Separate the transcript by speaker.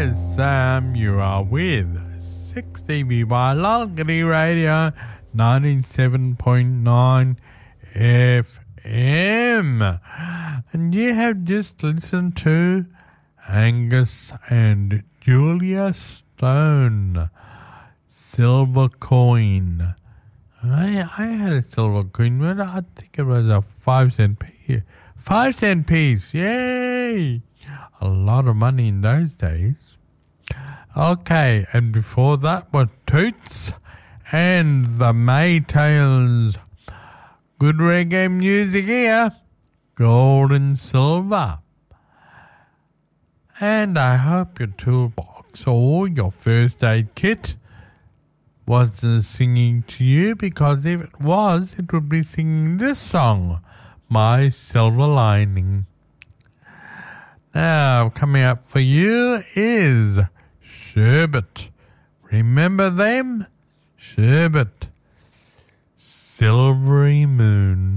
Speaker 1: Yes, you are with 6DBY Longity Radio 97.9 FM. And you have just listened to Angus and Julia Stone, Silver Coin. I had a silver coin, but I think it was a 5-cent piece. 5-cent piece, yay! A lot of money in those days. Okay, and before that was Toots and the Maytales. Good reggae music here. Gold and silver. And I hope your toolbox or your first aid kit wasn't singing to you, because if it was, it would be singing this song, My Silver Lining. Now, coming up for you is Sherbet. Remember them? Sherbet. Silvery Moon.